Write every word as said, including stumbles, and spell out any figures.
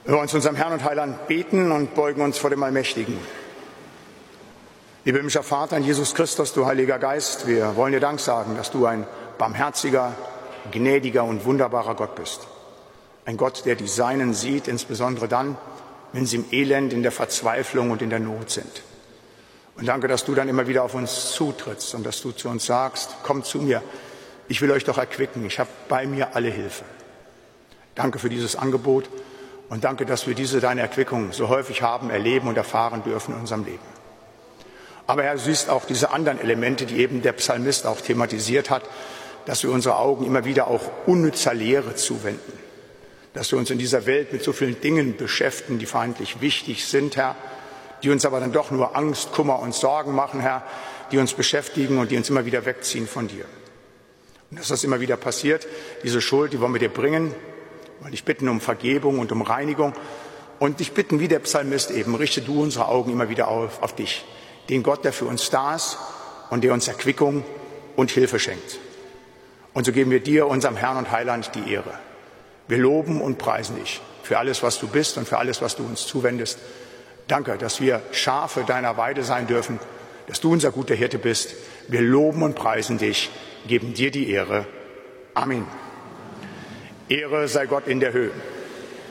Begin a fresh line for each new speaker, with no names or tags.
Wir uns unserem Herrn und Heiland beten und beugen uns vor dem Allmächtigen. Lieber himmlischer Vater, in Jesus Christus, du Heiliger Geist, wir wollen dir Dank sagen, dass du ein barmherziger, gnädiger und wunderbarer Gott bist. Ein Gott, der die Seinen sieht, insbesondere dann, wenn sie im Elend, in der Verzweiflung und in der Not sind. Und danke, dass du dann immer wieder auf uns zutrittst und dass du zu uns sagst, kommt zu mir, ich will euch doch erquicken, ich habe bei mir alle Hilfe. Danke für dieses Angebot und danke, dass wir diese deine Erquickung so häufig haben, erleben und erfahren dürfen in unserem Leben. Aber Herr, du siehst auch diese anderen Elemente, die eben der Psalmist auch thematisiert hat, dass wir unsere Augen immer wieder auch unnützer Lehre zuwenden. Dass wir uns in dieser Welt mit so vielen Dingen beschäftigen, die feindlich wichtig sind, Herr, die uns aber dann doch nur Angst, Kummer und Sorgen machen, Herr, die uns beschäftigen und die uns immer wieder wegziehen von dir. Und dass das immer wieder passiert, diese Schuld, die wollen wir dir bringen, wollen dich bitten um Vergebung und um Reinigung und dich bitten, wie der Psalmist eben, richte du unsere Augen immer wieder auf, auf dich, den Gott, der für uns da ist und der uns Erquickung und Hilfe schenkt. Und so geben wir dir, unserem Herrn und Heiland, die Ehre. Wir loben und preisen dich für alles, was du bist und für alles, was du uns zuwendest. Danke, dass wir Schafe deiner Weide sein dürfen, dass du unser guter Hirte bist. Wir loben und preisen dich, geben dir die Ehre. Amen. Ehre sei Gott in der Höhe.